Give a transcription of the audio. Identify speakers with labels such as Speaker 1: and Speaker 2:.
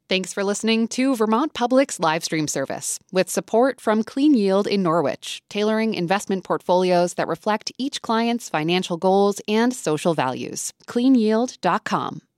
Speaker 1: Thanks for listening to Vermont Public's live stream service with support from Clean Yield in Norwich, tailoring investment portfolios that reflect each client's financial goals and social values. CleanYield.com.